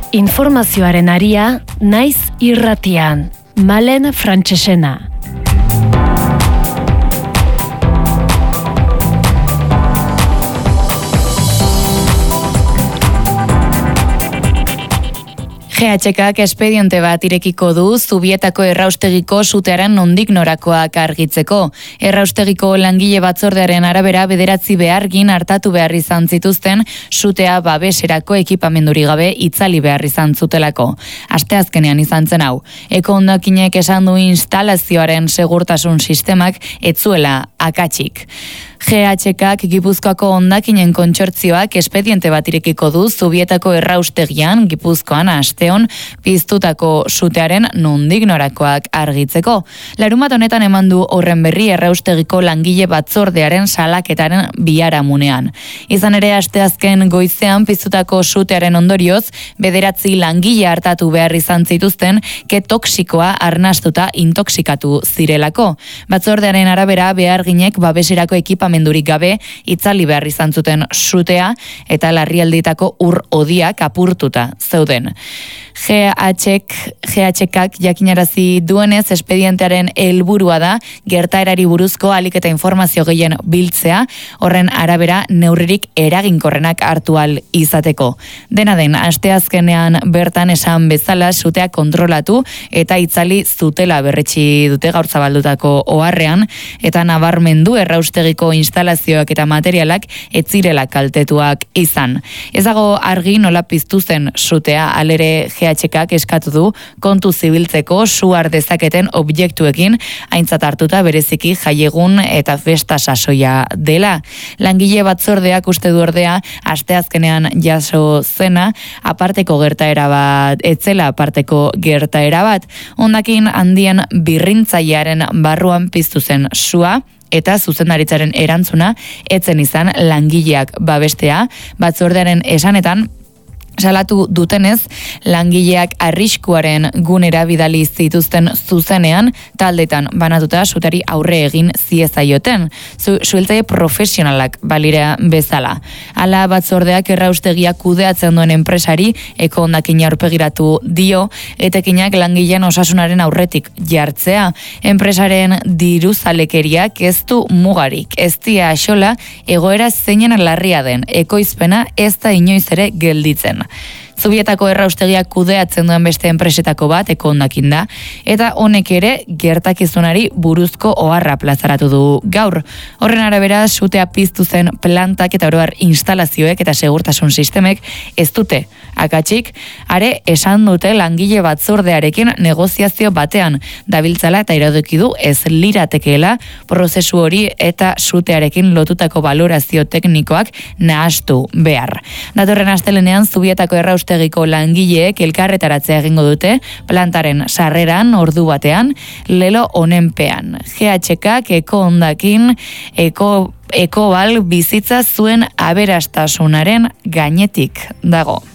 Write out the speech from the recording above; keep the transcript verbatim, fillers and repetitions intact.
Informazioaren aria, naiz irratian. Malen Frantsesena. G H K espediente bat irekiko du Zubietako erraustegiko sutearen nondik norakoak argitzeko. Erraustegiko langile batzordearen arabera bederatzi behargin hartatu behar izan zituzten sutea babeserako ekipamenduri gabe itzali behar izan zutelako. Asteazkenean izan zen hau. Eko hondakinek esan du instalazioaren segurtasun sistemak etzuela akatsik. G H K Gipuzkoako hondakinen kontsortzioak espediente bat irekiko du Zubietako erraustegian Gipuzkoan asteon piztutako sutearen nondik norakoak argitzeko. Larunbat honetan eman du horren berri erraustegiko langile batzordearen salaketaren biharamunean. Izan ere asteazken goizean piztutako sutearen ondorioz bederatzi langile hartatu behar izan zituzten ke toksikoa arnastuta intoxikatu zirelako. Batzordearen arabera beharginek babeserako ekipa mendurik gabe itzali behar izan zuten sutea eta larrialditako ur odiak apurtuta zeuden. G H K jakinarazi duenez espedientearen helburua da gertaerari buruzko ahalik eta informazio gehien biltzea, horren arabera neurririk eraginkorrenak hartu ahal izateko. Dena den, asteazkenean bertan esan bezala sutea kontrolatu eta itzali zutela berretsi dute gaur zabaldutako oharrean, eta nabarmendu erraustegiko instalazioak eta materialak ez zirela kaltetuak izan. Ez dago argi nola piztu zen sutea, alere G H K eskatu du kontu zibiltzeko su har dezaketen objektuekin aintzat hartuta bereziki jaiegun eta festa sasoia dela. Langile batzordeak uste du ordea asteazkenean jaso zena aparteko gertaera bat, etzela aparteko gertaera bat. Hondakin handien birrintzailearen barruan piztu zen sua, eta zuzendaritzaren erantzuna etzen izan langileak babestea. Batzordearen esanetan salatu dutenez, langileak arriskuaren gunera bidali zituzten zuzenean, taldetan banatuta sutari aurre egin ziezaioten. Zu, sueltzaile profesionalak balira bezala. Hala batzordeak erraustegia kudeatzen duen enpresari eko hondakina aurpegiratu dio, etekinak langileen osasunaren aurretik jartzea. Enpresaren diruzalekeriak ez du mugarik, ez dia axola egoera zeinen larria den, ekoizpena ez da inoiz ere gelditzen. Zubietako erraustegiak kudeatzen duen beste enpresetako bat eko hondakin da, eta honek ere gertakizunari buruzko oharra plazaratu du gaur. Horren arabera, sutea piztu zen plantak eta oroar instalazioek eta segurtasun sistemek ez dute akatsik, are esan dute langile batzordearekin negoziazio batean dabiltzala eta iradoki du ez liratekeela prozesu hori eta sutearekin lotutako valorazio teknikoak nahastu behar. Datorren astelenean Zubietako erraustegiko langileek elkarretaratzea egingo dute plantaren sarreran ordu batean lelo honenpean. G H K eko hondakin eko ekobal bizitza zuen aberastasunaren gainetik dago.